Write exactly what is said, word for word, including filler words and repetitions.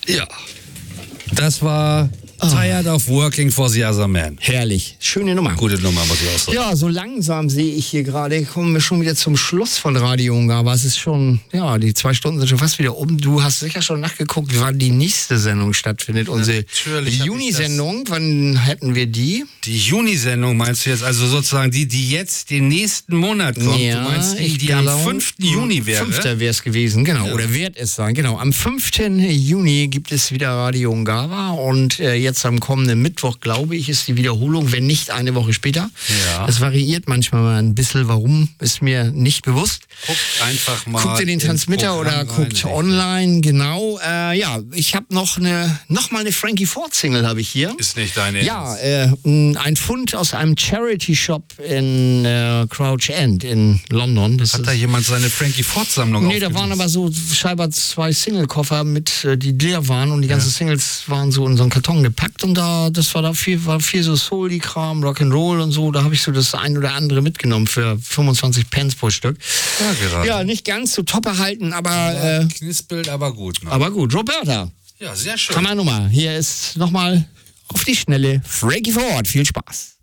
Ja, das war Tired of Working for the Other Man. Herrlich. Schöne Nummer. Gute Nummer, muss ich auch sagen. Ja, so langsam sehe ich hier gerade, kommen wir schon wieder zum Schluss von Radio Ungar. Aber es ist schon, ja, die zwei Stunden sind schon fast wieder um. Du hast sicher schon nachgeguckt, wann die nächste Sendung stattfindet. Unsere Juni-Sendung, wann hätten wir die? Die Juni-Sendung meinst du jetzt, also sozusagen die, die jetzt den nächsten Monat kommt? Ja, du meinst die, ich die am glaube, fünften Juni wäre? fünfter wäre es gewesen, genau. Ja. Oder wird es sein, genau. Am fünften Juni gibt es wieder Radio Ungava und äh, jetzt am kommenden Mittwoch, glaube ich, ist die Wiederholung, wenn nicht eine Woche später. Ja. Das variiert manchmal mal ein bisschen. Warum, ist mir nicht bewusst. Guckt einfach mal. Guckt ihr den Transmitter oder rein, guckt richtig. online, genau. Äh, ja, ich habe noch eine, noch mal eine Frankie Ford Single habe ich hier. Ist nicht deine. Ja, äh, ein Fund aus einem Charity-Shop in äh, Crouch End in London. Das Hat ist, da jemand seine Frankie Ford-Sammlung Nee, da waren aber so scheinbar zwei Single-Koffer mit, äh, die leer waren und die ganzen ja. Singles waren so in so einen Karton gepackt und da, das war da viel, war viel so Soul-Kram, Rock'n'Roll und so. Da habe ich so das ein oder andere mitgenommen für fünfundzwanzig Pence pro Stück. Ja, gerade. Ja, nicht ganz so top erhalten, aber Ja, äh, knispelt, aber gut. Ne? aber gut. Roberta, Ja, sehr schön. Hammer Nummer. Hier ist nochmal auf die Schnelle Frankie Ford. Viel Spaß.